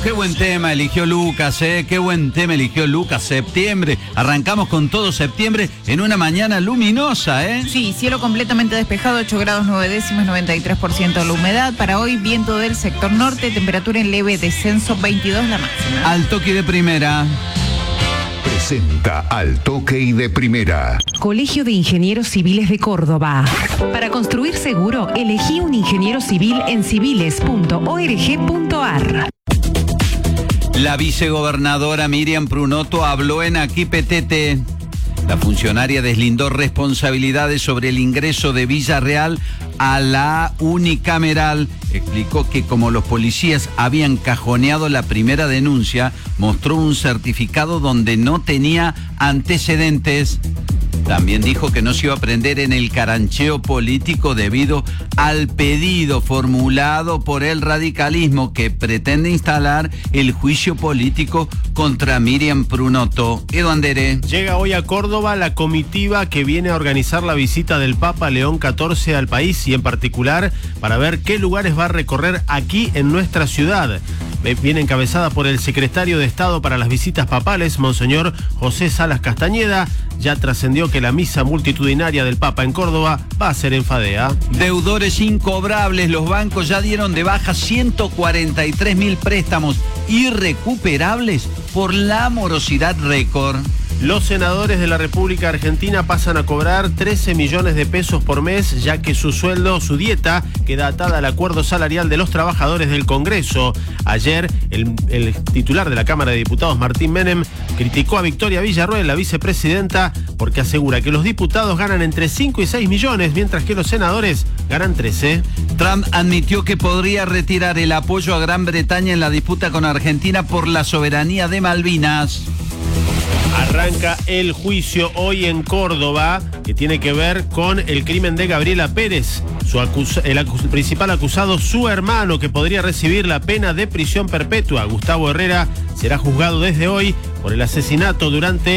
Qué buen tema eligió Lucas, qué buen tema eligió Lucas. Septiembre, arrancamos con todo septiembre en una mañana luminosa, Sí, cielo completamente despejado, 8 grados 9 décimas, 93% la humedad. Para hoy, viento del sector norte, temperatura en leve descenso, 22 la máxima. Al toque de primera. Presenta Al Toque y de Primera. Colegio de Ingenieros Civiles de Córdoba. Para construir seguro, elegí un ingeniero civil en civiles.org.ar. La vicegobernadora Miriam Prunoto habló en Aquí Petete. La funcionaria deslindó responsabilidades sobre el ingreso de Villarreal a la unicameral. Explicó que como los policías habían cajoneado la primera denuncia, mostró un certificado donde no tenía antecedentes. También dijo que no se iba a prender en el carancheo político debido al pedido formulado por el radicalismo que pretende instalar el juicio político contra Miriam Prunoto. Edo Andere. Llega hoy a Córdoba la comitiva que viene a organizar la visita del Papa León XIV al país y en particular para ver qué lugares va a recorrer aquí en nuestra ciudad. Viene encabezada por el secretario de Estado para las visitas papales, Monseñor José Salas Castañeda. Ya trascendió que la misa multitudinaria del Papa en Córdoba va a ser en Fadea. Deudores incobrables, los bancos ya dieron de baja 143.000 préstamos irrecuperables por la morosidad récord. Los senadores de la República Argentina pasan a cobrar 13 millones de pesos por mes, ya que su sueldo, su dieta, queda atada al acuerdo salarial de los trabajadores del Congreso. Ayer, el titular de la Cámara de Diputados, Martín Menem, criticó a Victoria Villarroel, la vicepresidenta, porque asegura que los diputados ganan entre 5 y 6 millones, mientras que los senadores ganan 13. Trump admitió que podría retirar el apoyo a Gran Bretaña en la disputa con Argentina por la soberanía de Malvinas. Arranca el juicio hoy en Córdoba, que tiene que ver con el crimen de Gabriela Pérez. El principal acusado, su hermano, que podría recibir la pena de prisión perpetua. Gustavo Herrera será juzgado desde hoy por el asesinato durante